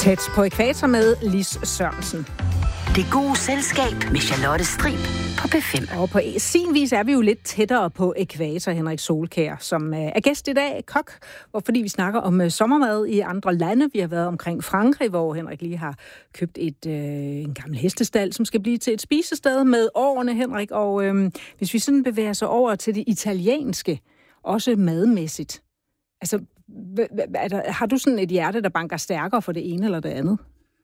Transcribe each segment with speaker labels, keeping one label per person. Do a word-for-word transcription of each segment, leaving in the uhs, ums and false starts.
Speaker 1: Tæt på ækvator med Lis Sørensen.
Speaker 2: Det gode selskab med Charlotte Strib på P fem.
Speaker 1: Og på sin vis er vi jo lidt tættere på ækvator, Henrik Solkjær, som er gæst i dag, kok, og fordi vi snakker om sommermad i andre lande. Vi har været omkring Frankrig, hvor Henrik lige har købt et, øh, en gammel hestestald, som skal blive til et spisested med årene, Henrik. Og øh, hvis vi sådan bevæger sig over til det italienske, også madmæssigt, altså, er der, har du sådan et hjerte, der banker stærkere for det ene eller det andet?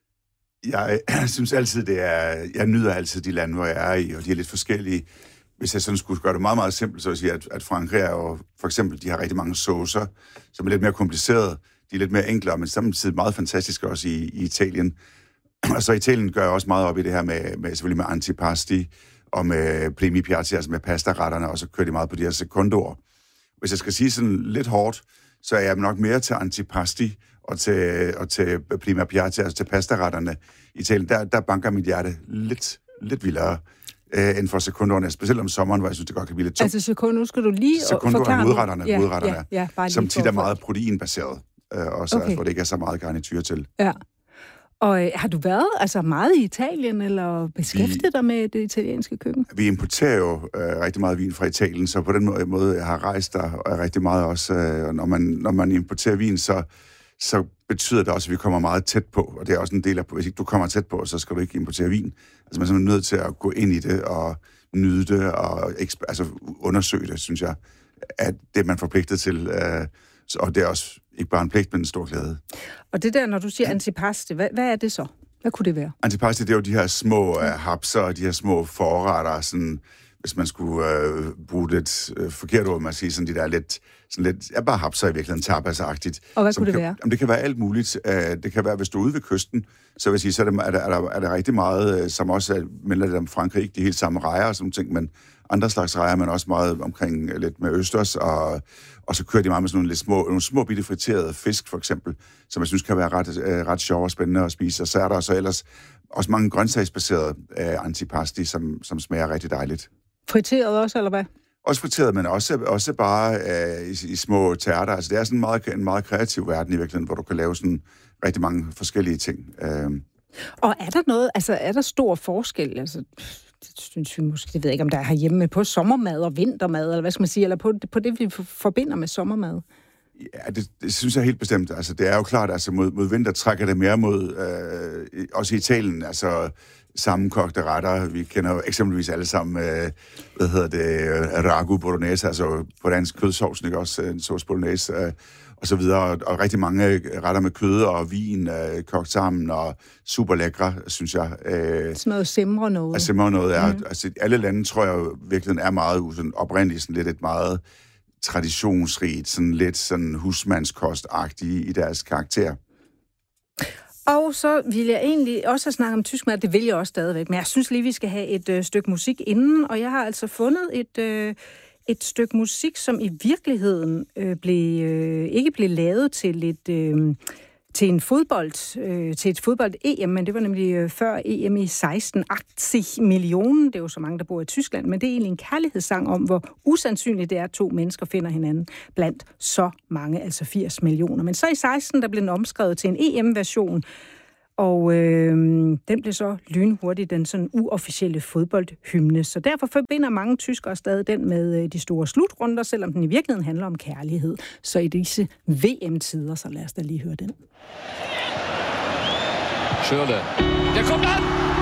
Speaker 3: Jeg, jeg synes altid, det er... Jeg nyder altid de lande, hvor jeg er i, og de er lidt forskellige. Hvis jeg sådan skulle gøre det meget, meget simpelt, så vil jeg sige, at, at Frankrig er jo... For eksempel, de har rigtig mange saucer, som er lidt mere komplicerede. De er lidt mere enklere, men samtidig meget fantastiske også i, i Italien. Og så Italien gør også meget op i det her med, med selvfølgelig med antipasti og med primi piatti, altså med pastaretterne, og så kører de meget på de her sekundoer. Hvis jeg skal sige sådan lidt hårdt, så er jeg nok mere til antipasti og til, og til prima piatti, altså til pastaretterne i Italien. Der, der banker mit hjerte lidt, lidt vildere øh, end for sekunderne, specielt om sommeren, hvor jeg synes, det godt kan blive lidt tungt.
Speaker 1: Altså sekunder, nu skal du lige
Speaker 3: forklare
Speaker 1: modretterne,
Speaker 3: ja, modretterne
Speaker 1: ja, ja,
Speaker 3: som tit er meget proteinbaseret, øh, og så okay. hvor det ikke er så meget garnityr til.
Speaker 1: Ja. Og øh, har du været altså meget i Italien, eller beskæftiget dig med det italienske køkken?
Speaker 3: Vi importerer jo øh, rigtig meget vin fra Italien, så på den måde, måde jeg har rejst der og rigtig meget også. Øh, når, man, når man importerer vin, så, så betyder det også, at vi kommer meget tæt på, og det er også en del af, hvis ikke du kommer tæt på, så skal du ikke importere vin. Altså man er simpelthen nødt til at gå ind i det og nyde det og eksp- altså, undersøge det, synes jeg, at det er man forpligtet til. Øh, og det er også ikke bare en pligt, men en stor glæde.
Speaker 1: Og det der, når du siger antipasti, hvad, hvad er det så? Hvad kunne det være? Antipasti,
Speaker 3: det er jo de her små uh, hapser, de her små forretter, sådan, hvis man skulle uh, bruge det uh, forkert ord, man siger, sådan de der lidt, sådan lidt, ja, bare hapser i virkeligheden, tapas-agtigt.
Speaker 1: Og hvad kunne det
Speaker 3: kan,
Speaker 1: være?
Speaker 3: Jamen, det kan være alt muligt. Uh, det kan være, hvis du er ude ved kysten, så vil jeg sige, så er der, er der, er der, er der rigtig meget, uh, som også melder det om Frankrig, ikke de helt samme rejer og sådan ting, men andre slags rejer, men også meget omkring uh, lidt med østers, og Og så kører de meget med sådan nogle lidt små, nogle små bitte friterede fisk, for eksempel, som jeg synes kan være ret, øh, ret sjov og spændende at spise. Og så er der så ellers også mange grøntsagsbaserede øh, antipasti, som, som smager rigtig dejligt.
Speaker 1: Friteret også, eller hvad?
Speaker 3: Også friteret, men også, også bare øh, i, i små tærter. Altså det er sådan en meget, en meget kreativ verden i virkeligheden, hvor du kan lave sådan rigtig mange forskellige ting. Øh.
Speaker 1: Og er der noget, altså er der stor forskel, altså... Det synes vi måske, det ved jeg ikke, om der er herhjemme på sommermad og vintermad, eller hvad skal man sige, eller på, på det, vi forbinder med sommermad?
Speaker 3: Ja, det, det synes jeg helt bestemt. Altså, det er jo klart, altså mod, mod vinter trækker det mere mod, øh, også i Italien, altså sammenkogte retter. Vi kender jo eksempelvis alle sammen, øh, hvad hedder det, ragu bolognese, altså på dansk kødsovsen, ikke også, en sauce bolognese, øh, og så videre, og, og rigtig mange retter med kød og vin øh, kogt sammen, og super lækre, synes jeg. Øh,
Speaker 1: sådan noget simre noget.
Speaker 3: Altså simre noget, ja. Mm. Altså, alle lande, tror jeg jo, virkelig er meget sådan, oprindeligt sådan lidt et meget traditionsrigt, sådan lidt sådan husmandskost-agtige i deres karakter.
Speaker 1: Og så vil jeg egentlig også have snakket om tysk mad, det vil jeg også stadigvæk, men jeg synes lige, vi skal have et øh, stykke musik inden, og jeg har altså fundet et... Øh, Et stykke musik, som i virkeligheden øh, blev, øh, ikke blev lavet til et øh, til en fodbold, øh, til et fodbold-E M, men det var nemlig øh, før E M i seksten, firs millioner. Det er jo så mange, der bor i Tyskland, men det er egentlig en kærlighedssang om, hvor usandsynligt det er, at to mennesker finder hinanden blandt så mange, altså firs millioner. Men så i seksten, der blev den omskrevet til en E M-version, og øh, den blev så lynhurtigt den sådan uofficielle fodboldhymne. Så derfor forbinder mange tyskere stadig den med øh, de store slutrunder, selvom den i virkeligheden handler om kærlighed. Så i disse V M-tider, så lad os da lige høre den.
Speaker 4: Schürrle. Der kommt an!